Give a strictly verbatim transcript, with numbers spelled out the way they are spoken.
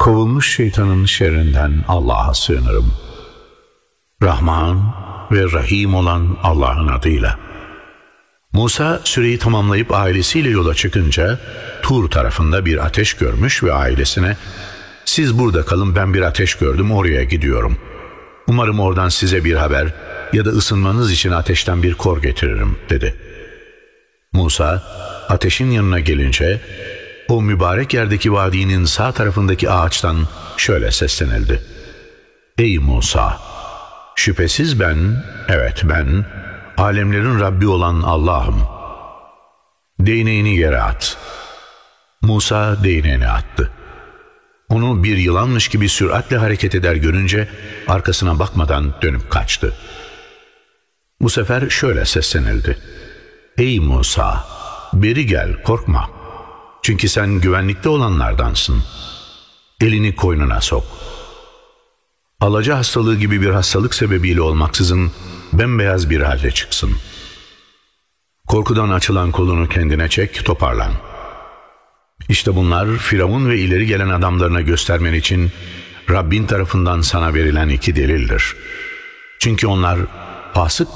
Kovulmuş şeytanın şerrinden Allah'a sığınırım. Rahman ve Rahim olan Allah'ın adıyla. Musa süreyi tamamlayıp ailesiyle yola çıkınca Tur tarafında bir ateş görmüş ve ailesine "Siz burada kalın, ben bir ateş gördüm, oraya gidiyorum. Umarım oradan size bir haber ya da ısınmanız için ateşten bir kor getiririm," dedi. Musa ateşin yanına gelince o mübarek yerdeki vadinin sağ tarafındaki ağaçtan şöyle seslenildi: "Ey Musa! Şüphesiz ben, evet ben, alemlerin Rabbi olan Allah'ım. Değneğini yere at." Musa değneğini attı. Onu bir yılanmış gibi süratle hareket eder görünce arkasına bakmadan dönüp kaçtı. Bu sefer şöyle seslenildi: "Ey Musa! Beri gel, korkma. Çünkü sen güvenlikte olanlardansın. Elini koynuna sok." Alaca hastalığı gibi bir hastalık sebebiyle olmaksızın bembeyaz bir halde çıksın. Korkudan açılan kolunu kendine çek, toparlan. İşte bunlar Firavun ve ileri gelen adamlarına göstermen için Rabbin tarafından sana verilen iki delildir. Çünkü onlar fasık